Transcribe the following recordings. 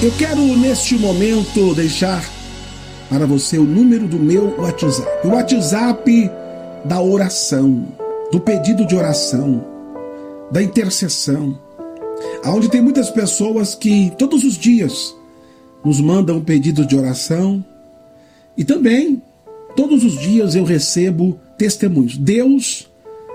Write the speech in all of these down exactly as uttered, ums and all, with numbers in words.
Eu quero neste momento deixar para você o número do meu WhatsApp. O WhatsApp da oração, do pedido de oração, da intercessão. Onde tem muitas pessoas que todos os dias nos mandam um pedido de oração. E também, todos os dias eu recebo testemunhos. Deus,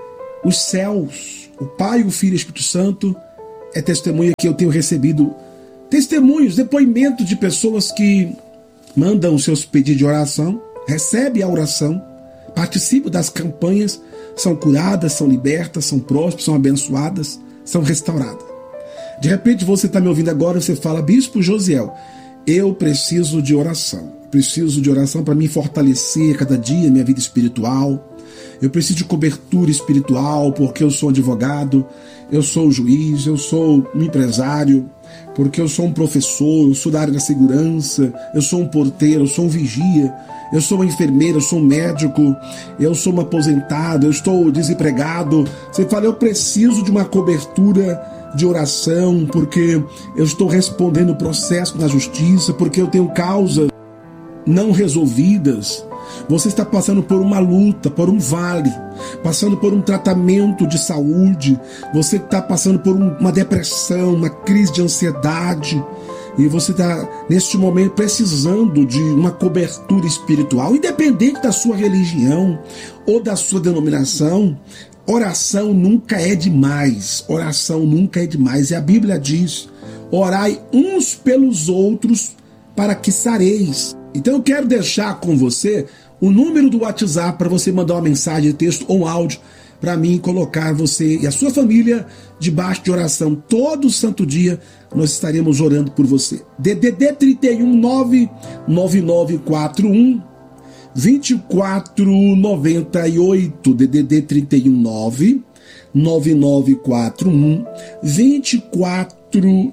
os céus, o Pai, o Filho e o Espírito Santo é testemunha que eu tenho recebido testemunhos, depoimentos de pessoas que mandam seus pedidos de oração, recebem a oração, participam das campanhas, são curadas, são libertas, são prósperas, são abençoadas, são restauradas. De repente você está me ouvindo agora e você fala: Bispo Josiel, eu preciso de oração. Preciso de oração para me fortalecer cada dia minha vida espiritual. Eu preciso de cobertura espiritual porque eu sou advogado, eu sou juiz, eu sou um empresário, porque eu sou um professor, eu sou da área da segurança, eu sou um porteiro, eu sou um vigia, eu sou uma enfermeira, eu sou um médico, eu sou um aposentado, eu estou desempregado. Você fala: eu preciso de uma cobertura de oração porque eu estou respondendo o processo na justiça, porque eu tenho causas não resolvidas. Você está passando por uma luta, por um vale, passando por um tratamento de saúde, você está passando por um, uma depressão, uma crise de ansiedade, e você está neste momento precisando de uma cobertura espiritual, independente da sua religião ou da sua denominação. Oração nunca é demais, oração nunca é demais, e a Bíblia diz: orai uns pelos outros para que sareis. Então eu quero deixar com você o número do WhatsApp para você mandar uma mensagem de texto ou um áudio para mim, colocar você e a sua família debaixo de oração. Todo santo dia nós estaremos orando por você. D D D trinta e um, nove nove nove quatro um, dois quatro nove oito. D D D trinta e um, nove nove nove quatro um, dois quatro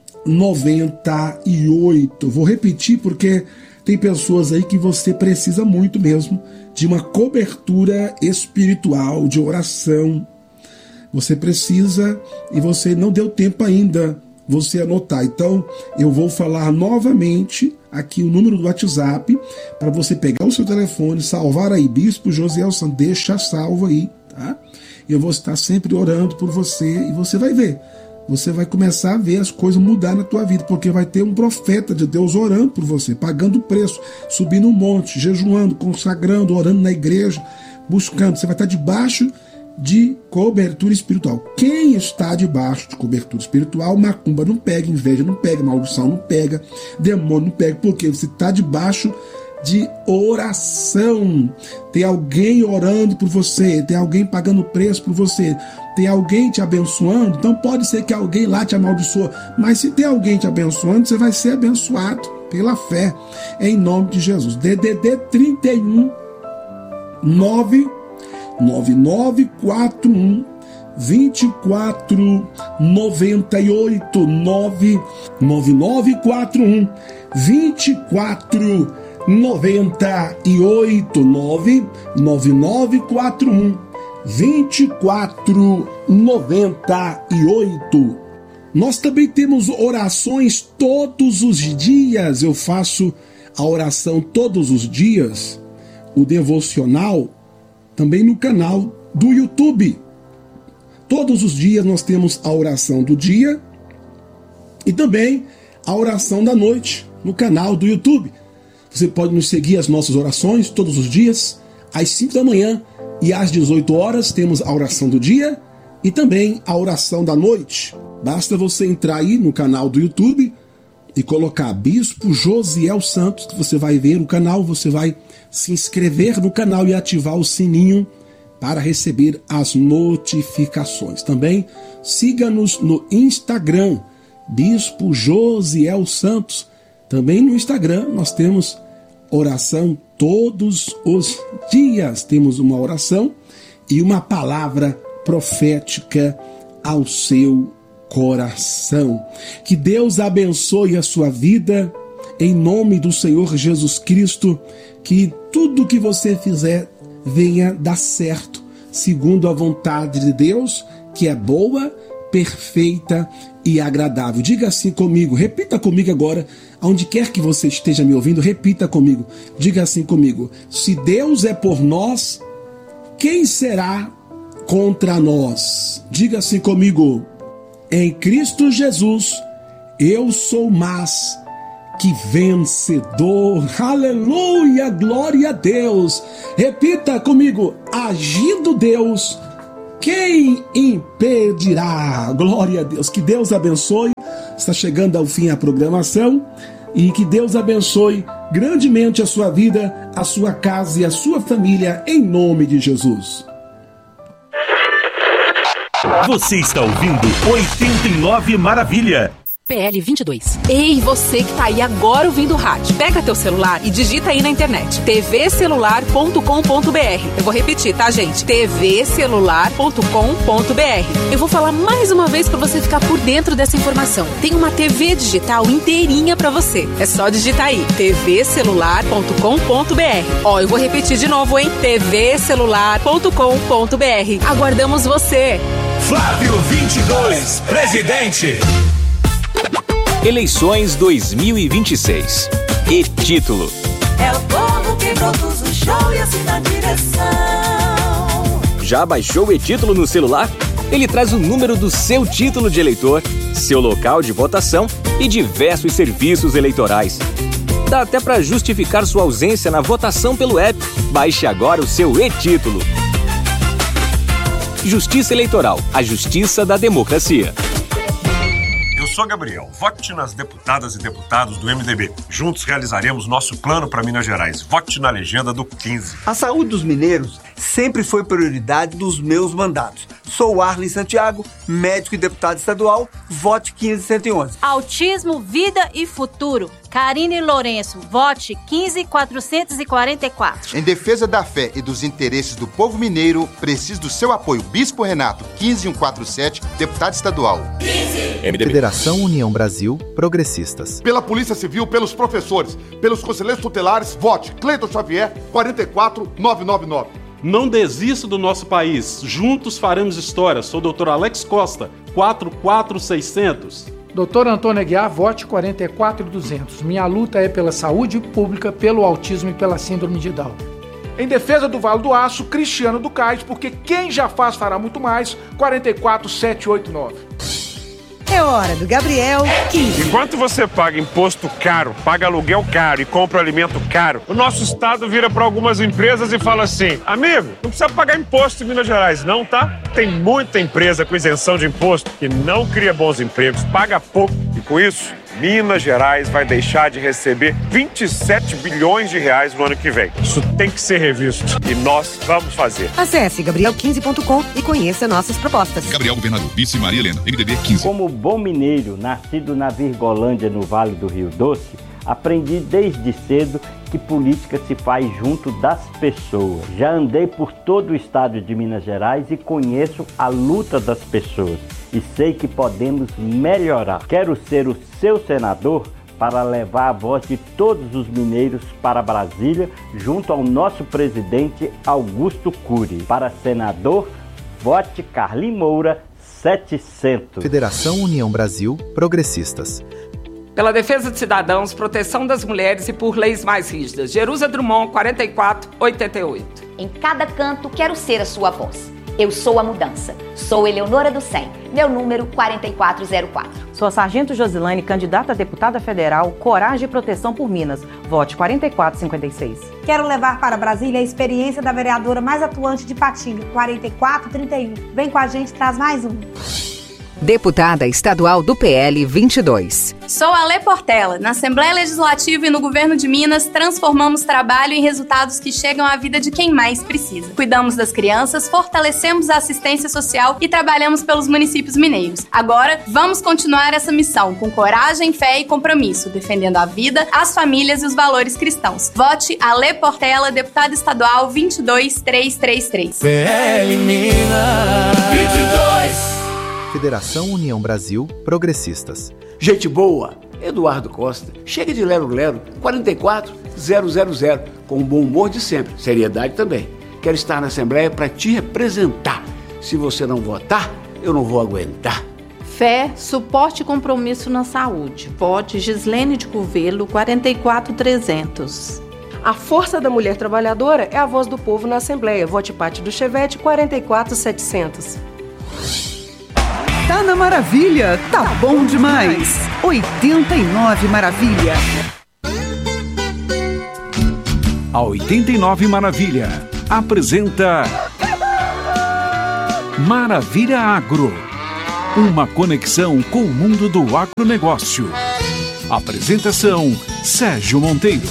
nove oito. Vou repetir porque tem pessoas aí que você precisa muito mesmo de uma cobertura espiritual, de oração. Você precisa e você não deu tempo ainda você anotar. Então eu vou falar novamente aqui o número do WhatsApp para você pegar o seu telefone, salvar aí, Bispo Josiel Santos, deixa salvo aí, tá? Eu vou estar sempre orando por você e você vai ver. Você vai começar a ver as coisas mudar na tua vida, porque vai ter um profeta de Deus orando por você, pagando o preço, subindo um monte, jejuando, consagrando, orando na igreja, buscando. Você vai estar debaixo de cobertura espiritual. Quem está debaixo de cobertura espiritual, macumba não pega, inveja não pega, maldição não pega, demônio não pega, porque você está debaixo de oração. Tem alguém orando por você, tem alguém pagando preço por você, tem alguém te abençoando. Então pode ser que alguém lá te amaldiçoe, mas se tem alguém te abençoando, você vai ser abençoado pela fé, em nome de Jesus. D D D trinta e um, nove nove nove quatro um, dois quatro nove oito, nove nove nove quatro um, dois quatro nove oito, nove nove nove quatro um, dois quatro nove oito. Nós também temos orações todos os dias. Eu faço a oração todos os dias, o devocional, também no canal do YouTube. Todos os dias nós temos a oração do dia e também a oração da noite no canal do YouTube. Você pode nos seguir as nossas orações todos os dias, às cinco da manhã e às dezoito horas temos a oração do dia e também a oração da noite. Basta você entrar aí no canal do YouTube e colocar Bispo Josiel Santos, que você vai ver o canal, você vai se inscrever no canal e ativar o sininho para receber as notificações. Também siga-nos no Instagram, Bispo Josiel Santos. Também no Instagram nós temos oração todos os dias. Temos uma oração e uma palavra profética ao seu coração. Que Deus abençoe a sua vida em nome do Senhor Jesus Cristo. Que tudo que você fizer venha dar certo, segundo a vontade de Deus, que é boa, perfeita e agradável. Diga assim comigo, repita comigo agora, aonde quer que você esteja me ouvindo, repita comigo. Diga assim comigo: se Deus é por nós, quem será contra nós? Diga assim comigo: em Cristo Jesus, eu sou mais que vencedor. Aleluia, glória a Deus. Repita comigo: agindo Deus, quem impedirá? Glória a Deus. Que Deus abençoe. Está chegando ao fim a programação e que Deus abençoe grandemente a sua vida, a sua casa e a sua família, em nome de Jesus. Você está ouvindo oitenta e nove Maravilha. P L vinte e dois. Ei, você que tá aí agora ouvindo o rádio, pega teu celular e digita aí na internet t v celular ponto com ponto b r. Eu vou repetir, tá, gente? t v celular ponto com ponto b r. Eu vou falar mais uma vez para você ficar por dentro dessa informação. Tem uma T V digital inteirinha para você. É só digitar aí t v celular ponto com ponto b r. Ó, eu vou repetir de novo, hein? t v celular ponto com ponto b r. Aguardamos você. Flávio vinte e dois, presidente. Eleições dois mil e vinte e seis. E título: é o povo que produz o show e assina a direção. Já baixou o e-título no celular? Ele traz o número do seu título de eleitor, seu local de votação e diversos serviços eleitorais. Dá até para justificar sua ausência na votação pelo app. Baixe agora o seu e-título. Justiça Eleitoral, a justiça da democracia. Eu sou Gabriel, vote nas deputadas e deputados do M D B. Juntos realizaremos nosso plano para Minas Gerais. Vote na legenda do quinze. A saúde dos mineiros sempre foi prioridade dos meus mandatos. Sou Arlen Santiago, médico e deputado estadual. Vote quinze cento e onze. Autismo, vida e futuro. Karine Lourenço, vote quinze quatrocentos e quarenta e quatro. Em defesa da fé e dos interesses do povo mineiro, preciso do seu apoio. Bispo Renato, quinze mil cento e quarenta e sete, deputado estadual. Federação União Brasil, Progressistas. Pela Polícia Civil, pelos professores, pelos conselheiros tutelares, vote Cleiton Xavier, quarenta e quatro mil novecentos e noventa e nove. Não desista do nosso país. Juntos faremos história. Sou o doutor Alex Costa, quatro quatro seiscentos. doutor Antônio Aguiar, vote quarenta e quatro mil e duzentos. Minha luta é pela saúde pública, pelo autismo e pela síndrome de Down. Em defesa do Vale do Aço, Cristiano Ducais, porque quem já faz fará muito mais, quarenta e quatro mil setecentos e oitenta e nove. É hora do Gabriel quinze. Enquanto você paga imposto caro, paga aluguel caro e compra alimento caro, o nosso Estado vira para algumas empresas e fala assim: amigo, não precisa pagar imposto em Minas Gerais, não, tá? Tem muita empresa com isenção de imposto que não cria bons empregos, paga pouco e com isso, Minas Gerais vai deixar de receber vinte e sete bilhões de reais no ano que vem. Isso tem que ser revisto e nós vamos fazer. Acesse gabriel quinze ponto com e conheça nossas propostas. Gabriel Governador, Vice Maria Helena, M D B quinze. Como bom mineiro, nascido na Virgolândia, no Vale do Rio Doce, aprendi desde cedo que política se faz junto das pessoas. Já andei por todo o estado de Minas Gerais e conheço a luta das pessoas. E sei que podemos melhorar. Quero ser o seu senador para levar a voz de todos os mineiros para Brasília, junto ao nosso presidente Augusto Cury. Para senador, vote Carlim Moura, setecentos. Federação União Brasil, Progressistas. Pela defesa de cidadãos, proteção das mulheres e por leis mais rígidas. Jerusa Drummond, quarenta e quatro oitenta e oito. Em cada canto, quero ser a sua voz. Eu sou a mudança. Sou Eleonora do cem. Meu número quarenta e quatro zero quatro. Sou a Sargento Josilane, candidata a deputada federal, Coragem e Proteção por Minas. Vote quarenta e quatro cinquenta e seis. Quero levar para Brasília a experiência da vereadora mais atuante de Patinga, quarenta e quatro trinta e um. Vem com a gente, traz mais um. Deputada estadual do P L vinte e dois. Sou a Lê Portela. Na Assembleia Legislativa e no Governo de Minas, transformamos trabalho em resultados que chegam à vida de quem mais precisa. Cuidamos das crianças, fortalecemos a assistência social e trabalhamos pelos municípios mineiros. Agora, vamos continuar essa missão com coragem, fé e compromisso, defendendo a vida, as famílias e os valores cristãos. Vote a Lê Portela, deputada estadual vinte e dois três três três. P L Minas vinte e dois. Federação União Brasil, Progressistas. Gente boa, Eduardo Costa. Chega de lero-lero, quarenta e quatro zero zero zero, com o bom humor de sempre, seriedade também. Quero estar na Assembleia para te representar. Se você não votar, eu não vou aguentar. Fé, suporte e compromisso na saúde. Vote Gislene de Curvelo, quarenta e quatro trezentos. A força da mulher trabalhadora é a voz do povo na Assembleia. Vote Pátio do Chevette, quarenta e quatro setecentos. Tá na Maravilha, tá bom demais. oitenta e nove Maravilha. A oitenta e nove Maravilha apresenta Maravilha Agro. Uma conexão com o mundo do agronegócio. Apresentação Sérgio Monteiro.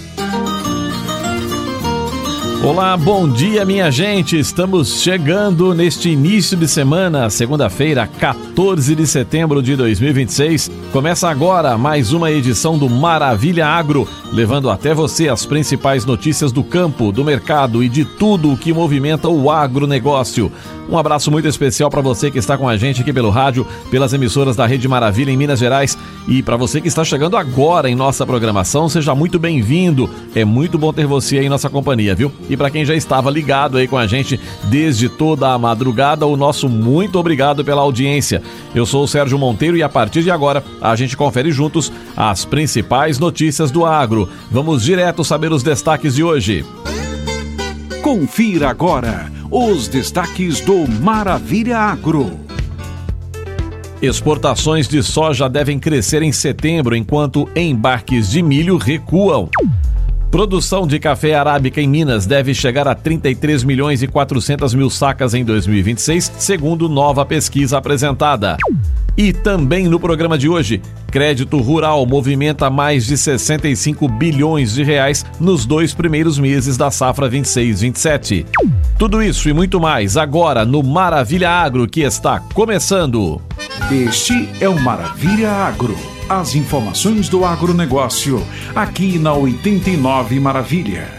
Olá, bom dia, minha gente. Estamos chegando neste início de semana, segunda-feira, quatorze de setembro de dois mil e vinte e seis. Começa agora mais uma edição do Maravilha Agro, levando até você as principais notícias do campo, do mercado e de tudo o que movimenta o agronegócio. Um abraço muito especial para você que está com a gente aqui pelo rádio, pelas emissoras da Rede Maravilha em Minas Gerais, e para você que está chegando agora em nossa programação, seja muito bem-vindo. É muito bom ter você aí em nossa companhia, viu? E para quem já estava ligado aí com a gente desde toda a madrugada, o nosso muito obrigado pela audiência. Eu sou o Sérgio Monteiro e a partir de agora a gente confere juntos as principais notícias do agro. Vamos direto saber os destaques de hoje. Confira agora os destaques do Maravilha Agro. Exportações de soja devem crescer em setembro, enquanto embarques de milho recuam. Produção de café arábica em Minas deve chegar a trinta e três milhões e quatrocentas mil sacas em dois mil e vinte e seis, segundo nova pesquisa apresentada. E também no programa de hoje, crédito rural movimenta mais de sessenta e cinco bilhões de reais nos dois primeiros meses da safra vinte e seis vinte e sete. Tudo isso e muito mais agora no Maravilha Agro, que está começando. Este é o Maravilha Agro. As informações do agronegócio, aqui na oitenta e nove Maravilha.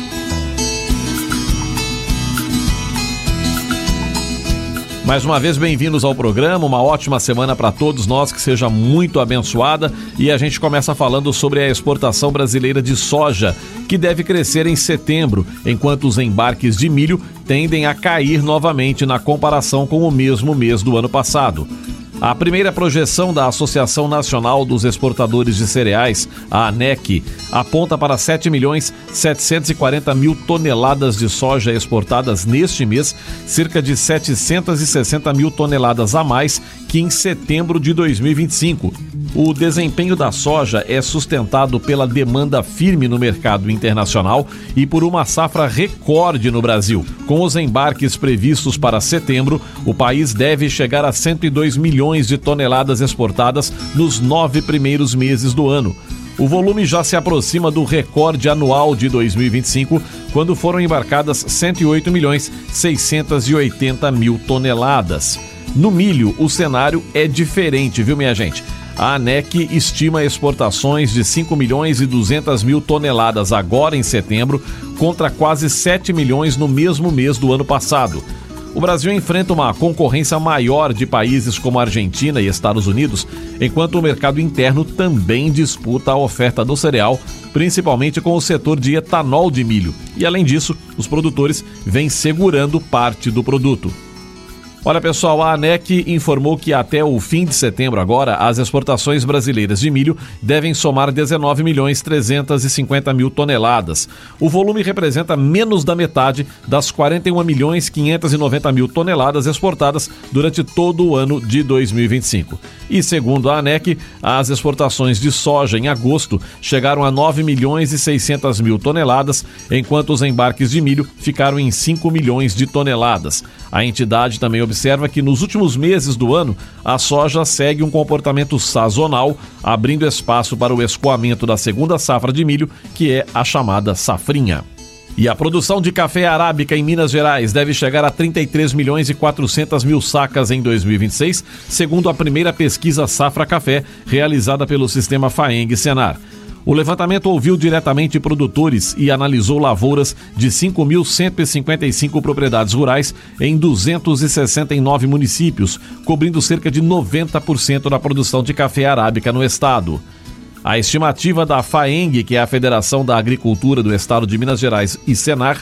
Mais uma vez, bem-vindos ao programa, uma ótima semana para todos nós, que seja muito abençoada, e a gente começa falando sobre a exportação brasileira de soja, que deve crescer em setembro, enquanto os embarques de milho tendem a cair novamente na comparação com o mesmo mês do ano passado. A primeira projeção da Associação Nacional dos Exportadores de Cereais, a ANEC, aponta para sete milhões setecentos e quarenta mil toneladas de soja exportadas neste mês, cerca de setecentos e sessenta mil toneladas a mais que em setembro de dois mil e vinte e cinco. O desempenho da soja é sustentado pela demanda firme no mercado internacional e por uma safra recorde no Brasil. Com os embarques previstos para setembro, o país deve chegar a cento e dois milhões de toneladas exportadas nos nove primeiros meses do ano. O volume já se aproxima do recorde anual de dois mil e vinte e cinco, quando foram embarcadas cento e oito milhões seiscentos e oitenta mil toneladas. No milho, o cenário é diferente, viu, minha gente? A ANEC estima exportações de cinco milhões e duzentas mil toneladas agora em setembro, contra quase sete milhões no mesmo mês do ano passado. O Brasil enfrenta uma concorrência maior de países como Argentina e Estados Unidos, enquanto o mercado interno também disputa a oferta do cereal, principalmente com o setor de etanol de milho. E, além disso, os produtores vêm segurando parte do produto. Olha, pessoal, a ANEC informou que até o fim de setembro agora, as exportações brasileiras de milho devem somar dezenove milhões trezentos e cinquenta mil toneladas. O volume representa menos da metade das quarenta e um milhões quinhentos e noventa mil toneladas exportadas durante todo o ano de dois mil e vinte e cinco. E segundo a ANEC, as exportações de soja em agosto chegaram a nove milhões e seiscentas mil toneladas, enquanto os embarques de milho ficaram em cinco milhões de toneladas. A entidade também observa que nos últimos meses do ano, a soja segue um comportamento sazonal, abrindo espaço para o escoamento da segunda safra de milho, que é a chamada safrinha. E a produção de café arábica em Minas Gerais deve chegar a trinta e três milhões e quatrocentas mil sacas em dois mil e vinte e seis, segundo a primeira pesquisa Safra Café, realizada pelo sistema FAENG-Senar. O levantamento ouviu diretamente produtores e analisou lavouras de cinco mil cento e cinquenta e cinco propriedades rurais em duzentos e sessenta e nove municípios, cobrindo cerca de noventa por cento da produção de café arábica no estado. A estimativa da FAENG, que é a Federação da Agricultura do Estado de Minas Gerais, e Senar,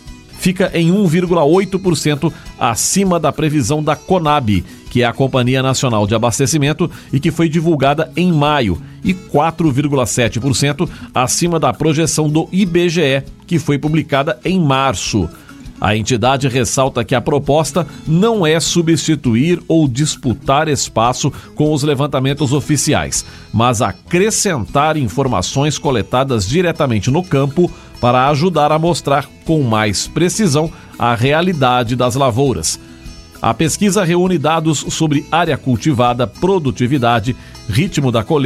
fica em um vírgula oito por cento acima da previsão da Conab, que é a Companhia Nacional de Abastecimento e que foi divulgada em maio, e quatro vírgula sete por cento acima da projeção do I B G E, que foi publicada em março. A entidade ressalta que a proposta não é substituir ou disputar espaço com os levantamentos oficiais, mas acrescentar informações coletadas diretamente no campo para ajudar a mostrar com mais precisão a realidade das lavouras. A pesquisa reúne dados sobre área cultivada, produtividade, ritmo da colheita,